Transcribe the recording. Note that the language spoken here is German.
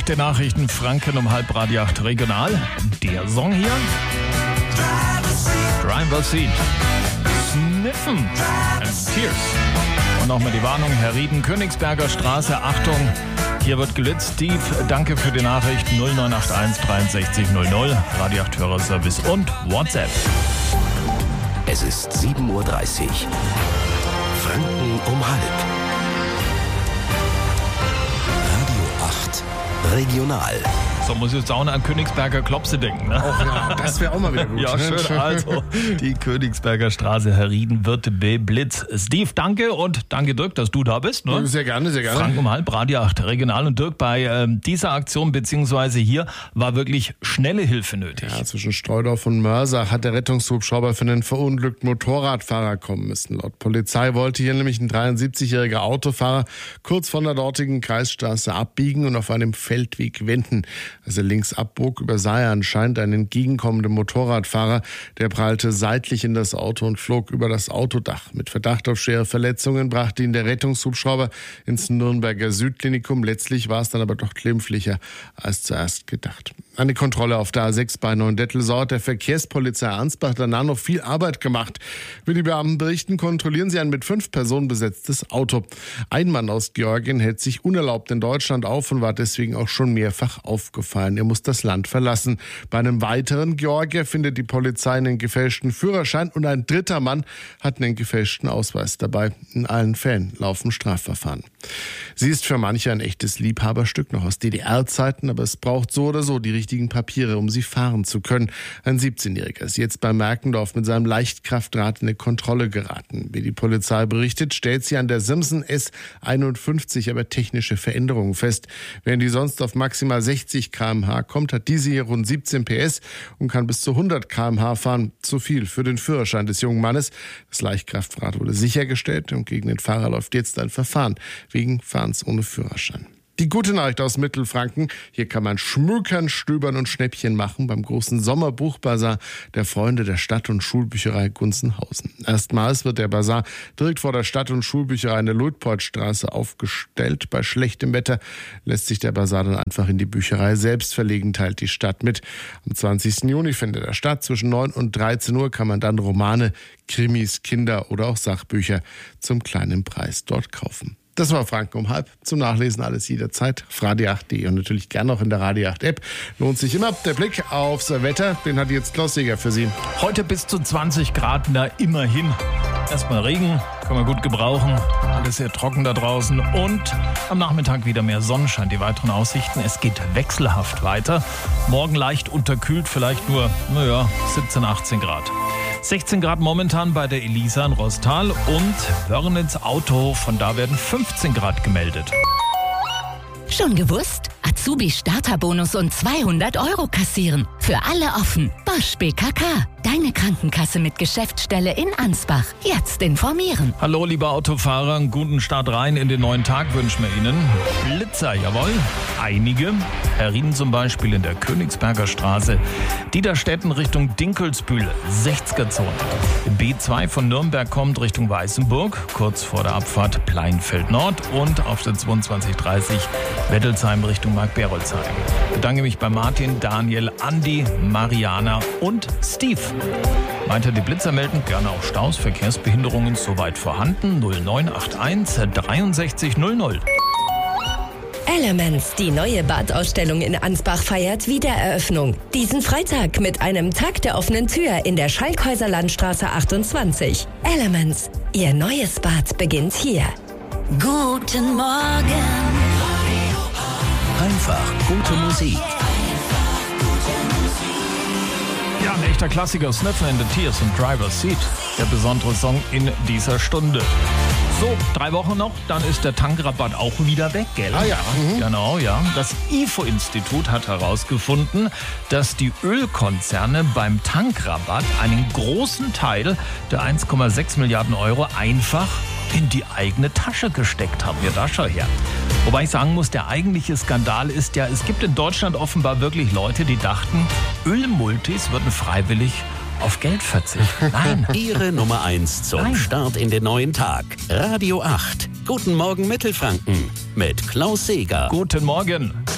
den Nachrichten Franken um 7:30 regional. Der Song hier. Driver's Seat. Sniffen and Tears. Und nochmal die Warnung, Herr Rieden, Königsberger Straße, Achtung, hier wird gelitzt. Steve, danke für die Nachricht 0981 63 00, Radio 8 Hörerservice und WhatsApp. Es ist 7:30 Uhr. Franken um 12:30. Radio 8 regional. So muss ich jetzt auch noch an Königsberger Klopse denken. Ne? Och ja, das wäre auch mal wieder gut. Ja, schön. Also, die Königsberger Straße, Herr Rieden, wird beblitzt. Steve, danke und danke Dirk, dass du da bist. Ne? Sehr gerne, sehr gerne. Franken um 12:30, Radio 8 regional. Und Dirk, bei dieser Aktion beziehungsweise hier war wirklich schnelle Hilfe nötig. Ja, zwischen Streudorf und Mörsach hat der Rettungshubschrauber für einen verunglückten Motorradfahrer kommen müssen. Laut Polizei wollte hier nämlich ein 73-jähriger Autofahrer kurz von der dortigen Kreisstraße abbiegen und auf einem Feldweg wenden. Als er links abbog, übersah er anscheinend einen entgegenkommenden Motorradfahrer. Der prallte seitlich in das Auto und flog über das Autodach. Mit Verdacht auf schwere Verletzungen brachte ihn der Rettungshubschrauber ins Nürnberger Südklinikum. Letztlich war es dann aber doch glimpflicher als zuerst gedacht. Eine Kontrolle auf der A6 bei Neuendettelsau hat der Verkehrspolizei Ansbach danach noch viel Arbeit gemacht. Wie die Beamten berichten, kontrollieren sie ein mit 5 Personen besetztes Auto. Ein Mann aus Georgien hält sich unerlaubt in Deutschland auf und war deswegen auch schon mehrfach aufgefallen. Er muss das Land verlassen. Bei einem weiteren Georgier findet die Polizei einen gefälschten Führerschein und ein dritter Mann hat einen gefälschten Ausweis dabei. In allen Fällen laufen Strafverfahren. Sie ist für manche ein echtes Liebhaberstück, noch aus DDR-Zeiten, aber es braucht so oder so die richtigen Papiere, um sie fahren zu können. Ein 17-Jähriger ist jetzt bei Merkendorf mit seinem Leichtkraftrad in eine Kontrolle geraten. Wie die Polizei berichtet, stellt sie an der Simson S51 aber technische Veränderungen fest. Während die sonst auf maximal 60 km/h kommt, hat diese hier rund 17 PS und kann bis zu 100 km/h fahren. Zu viel für den Führerschein des jungen Mannes. Das Leichtkraftrad wurde sichergestellt und gegen den Fahrer läuft jetzt ein Verfahren wegen Fahrens ohne Führerschein. Die gute Nachricht aus Mittelfranken: Hier kann man schmökern, stöbern und Schnäppchen machen beim großen Sommerbuchbazar der Freunde der Stadt- und Schulbücherei Gunzenhausen. Erstmals wird der Bazar direkt vor der Stadt- und Schulbücherei in der Luitpoldstraße aufgestellt. Bei schlechtem Wetter lässt sich der Bazar dann einfach in die Bücherei selbst verlegen, teilt die Stadt mit. Am 20. Juni findet er statt. Zwischen 9 und 13 Uhr kann man dann Romane, Krimis, Kinder- oder auch Sachbücher zum kleinen Preis dort kaufen. Das war Franken um 12:30. Zum Nachlesen alles jederzeit auf radio8.de und natürlich gerne auch in der Radio 8 App. Lohnt sich immer. Der Blick aufs Wetter, den hat jetzt Klaus Seger für Sie. Heute bis zu 20 Grad, na immerhin. Erstmal Regen, kann man gut gebrauchen. Alles sehr trocken da draußen und am Nachmittag wieder mehr Sonnenschein. Die weiteren Aussichten, es geht wechselhaft weiter. Morgen leicht unterkühlt, vielleicht nur, 17, 18 Grad. 16 Grad momentan bei der Elisa in Rostal und Wörnitz-Auto. Von da werden 15 Grad gemeldet. Schon gewusst? Azubi-Starterbonus und 200 € kassieren. Für alle offen. Bosch BKK. Deine Krankenkasse mit Geschäftsstelle in Ansbach. Jetzt informieren. Hallo, liebe Autofahrer. Einen guten Start rein in den neuen Tag wünschen wir Ihnen. Blitzer, jawohl. Einige. Herr Rieden zum Beispiel in der Königsberger Straße. Dieterstetten Richtung Dinkelsbühl. 60er-Zone. B2 von Nürnberg kommt Richtung Weißenburg. Kurz vor der Abfahrt Pleinfeld Nord. Und auf der 2230 Wettelsheim Richtung Mark-Berolzheim. Ich bedanke mich bei Martin, Daniel, Andi, Mariana und Steve. Weiter die Blitzer melden, gerne auch Staus, Verkehrsbehinderungen soweit vorhanden. 0981 63 00. Elements, die neue Badausstellung in Ansbach feiert Wiedereröffnung. Diesen Freitag mit einem Tag der offenen Tür in der Schalkhäuser Landstraße 28. Elements, Ihr neues Bad beginnt hier. Guten Morgen. Einfach gute Musik. Ja, ein echter Klassiker, Sniffen and the Tears und Driver's Seat. Der besondere Song in dieser Stunde. So, 3 Wochen noch, dann ist der Tankrabatt auch wieder weg, gell? Ah ja. Genau, ja. Das IFO-Institut hat herausgefunden, dass die Ölkonzerne beim Tankrabatt einen großen Teil der 1,6 Milliarden € einfach in die eigene Tasche gesteckt haben. Ja, da schau her. Wobei ich sagen muss, der eigentliche Skandal ist ja, es gibt in Deutschland offenbar wirklich Leute, die dachten, Ölmultis würden freiwillig auf Geld verzichten. Nein. Ihre Nummer 1 zum Start in den neuen Tag. Radio 8. Guten Morgen Mittelfranken mit Klaus Seger. Guten Morgen.